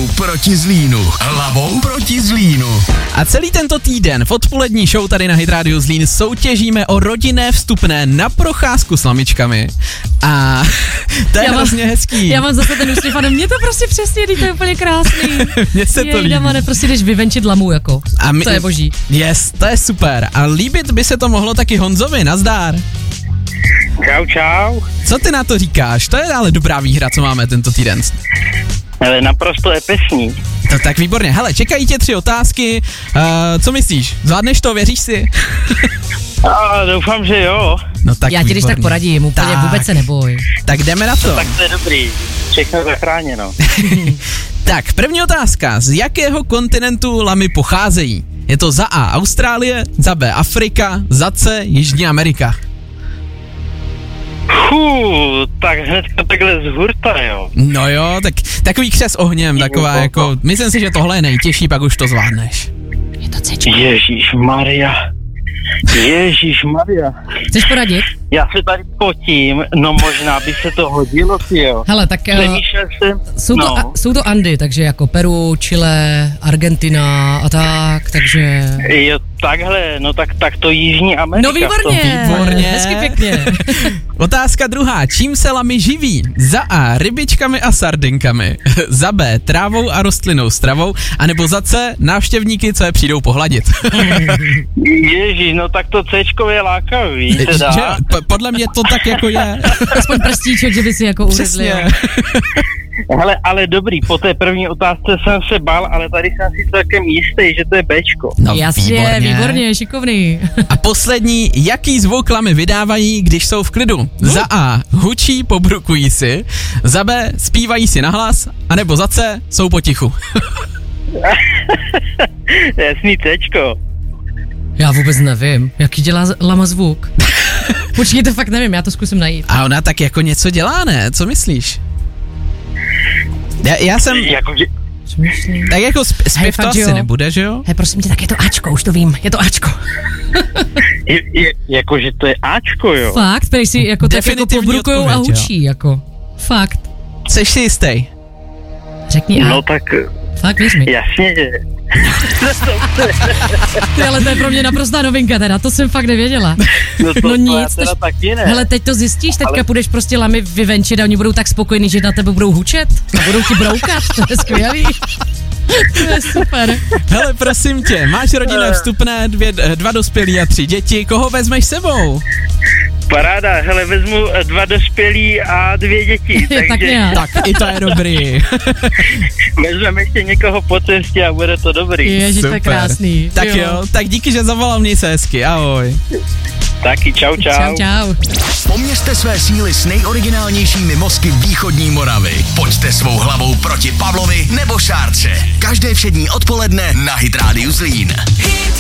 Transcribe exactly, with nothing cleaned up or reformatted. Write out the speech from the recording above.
hlavou proti Zlínu. Hlavou proti Zlínu. A celý tento týden v odpolední show tady na Hit Radio Zlín soutěžíme o rodinné vstupné na procházku s lamičkami. A to je hrozně hezký. Já mám zase ten úsměv, ale mě to prostě přesně, to je úplně krásný. Mně se to líbí. Damane, prostě jdeš vyvenčit lamu, jako. A my, to je boží. Yes, to je super. A líbit by se to mohlo taky Honzovi, nazdár. Čau, čau. Co ty na to říkáš? To je ale dobrá výhra, co máme tento týden. Ale naprosto epesní. To tak výborně. Hele, čekají tě tři otázky. Uh, co myslíš? Zvládneš to? Věříš si? A doufám, že jo. No tak já ti když tak poradím, úplně tak. Vůbec se neboj. Tak jdeme na to. No, tak to je dobrý. Všechno zachráněno. Tak, první otázka. Z jakého kontinentu lamy pocházejí? Je to za A Austrálie, za B Afrika, za C Jižní Amerika. Fů, tak hnedka takhle z hurta, jo. No jo, tak takový křes ohněm, taková jako, myslím si, že tohle je nejtěžší, pak už to zvládneš. Je to Cčko. Ježíš Maria. Ježíš Maria. Chceš poradit? Já se tady potím, no možná by se to hodilo, jo. Hele, tak jsem, jsou, no. to, a, jsou to Andy, takže jako Peru, Chile, Argentina a tak, takže... Jo, takhle, no tak, tak to Jižní Amerika. No výborně, výborně. Hezky pěkně. Otázka druhá, čím se lamy živí? Za A rybičkami a sardinkami, za B trávou a rostlinnou stravou, anebo za C návštěvníky, co je přijdou pohladit. Ježíš, no tak to Cčko je lákavý, teda. Že, p- podle mě to tak jako je. Aspoň prstíček, že by si jako uřezli. Hele, ale dobrý, po té první otázce jsem se bál, ale tady jsem si celkem jistý, že to je Bčko. No, jasně, výborně. výborně, šikovný. A poslední, jaký zvuk lamy vydávají, když jsou v klidu? Za A hučí, pobrukují si, za B zpívají si nahlas, anebo za C jsou potichu. Jasný Cčko. Já vůbec nevím, jaký dělá lama zvuk. Počkej, to fakt nevím, já to zkusím najít. A ona tak jako něco dělá, ne? Co myslíš? Já, já jsem... Jako, že... Tak jako sp- zpěv to asi nebude, že jo? Hej, prosím tě, tak je to Ačko, už to vím, je to Ačko. je, je, jakože to je Ačko, jo? Fakt, který si jako tak jako pobrukujou a hučí, jako. Fakt. Jseš si jistý? Řekni A. No tak... Fakt, věř mi. Jasně, že... Ty, ale to je pro mě naprostá novinka teda, to jsem fakt nevěděla. No, to, no nic, to já teda taky ne. Hele, teď to zjistíš, teďka ale... půjdeš prostě lamy vyvenčit a oni budou tak spokojení, že na tebe budou hučet a budou ti broukat, to je skvělý. To je super. Hele, prosím tě, máš rodinné vstupné, dvě, dva dospělí a tři děti, koho vezmeš sebou? Paráda, hele, vezmu dva dospělí a dvě děti, takže... tak, tak i to je dobrý. Vezmeme ještě někoho po cestě a bude to dobrý. Ježiš, to je krásný. Tak jo. jo, tak díky, že zavolal, měj se hezky, ahoj. Taky, čau, čau. Čau, čau. Poměřte své síly s nejoriginálnějšími mozky východní Moravy. Pojďte svou hlavou proti Pavlovi nebo Šárce. Každé všední odpoledne na Hit Radio Zlín. Hit